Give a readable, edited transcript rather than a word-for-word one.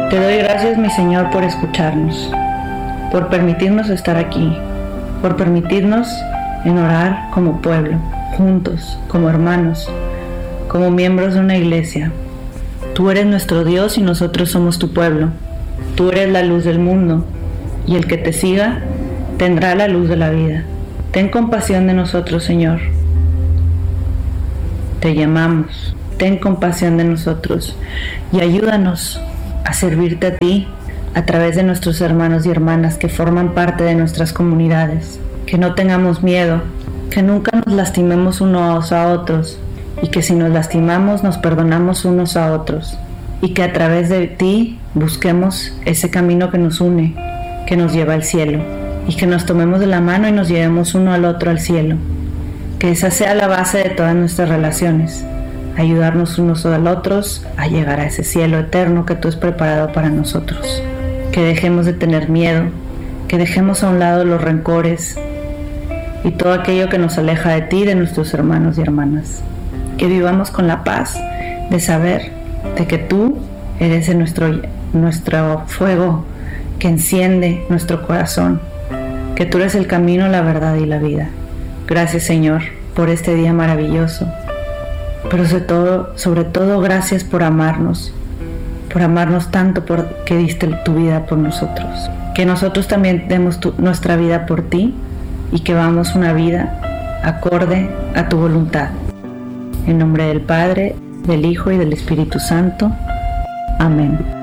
Te doy gracias, mi Señor, por escucharnos, por permitirnos estar aquí, por permitirnos en orar como pueblo, juntos, como hermanos, como miembros de una iglesia. Tú eres nuestro Dios y nosotros somos tu pueblo. Tú eres la luz del mundo, y el que te siga tendrá la luz de la vida. Ten compasión de nosotros, Señor. Te llamamos, ten compasión de nosotros y ayúdanos a servirte a ti a través de nuestros hermanos y hermanas que forman parte de nuestras comunidades. Que no tengamos miedo, que nunca nos lastimemos unos a otros y que si nos lastimamos nos perdonamos unos a otros y que a través de ti busquemos ese camino que nos une, que nos lleva al cielo y que nos tomemos de la mano y nos llevemos uno al otro al cielo. Que esa sea la base de todas nuestras relaciones, ayudarnos unos a los otros a llegar a ese cielo eterno que tú has preparado para nosotros. Que dejemos de tener miedo, que dejemos a un lado los rencores y todo aquello que nos aleja de ti y de nuestros hermanos y hermanas. Que vivamos con la paz de saber de que tú eres nuestro fuego que enciende nuestro corazón, que tú eres el camino, la verdad y la vida. Gracias, Señor, por este día maravilloso, pero sobre todo gracias por amarnos tanto, porque diste tu vida por nosotros. Que nosotros también demos nuestra vida por ti y que vamos una vida acorde a tu voluntad. En nombre del Padre, del Hijo y del Espíritu Santo. Amén.